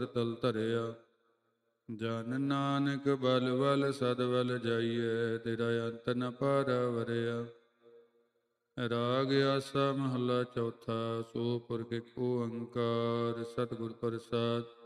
ਤਲ ਧਰਿਆ। ਜਨ ਨਾਨਕ ਬਲ ਬਲ ਸਦ ਬਲ ਜਾਈਐ, ਤੇਰਾ ਅੰਤ ਨ ਪਾਰਵਰਿਆ। ਰਾਗ ਆਸਾ ਮਹੱਲਾ ਚੌਥਾ। ਸੋ ਪੁਰਖ ਏਕ ਓੰਕਾਰ ਸਤਿਗੁਰ ਪ੍ਰਸਾਦਿ।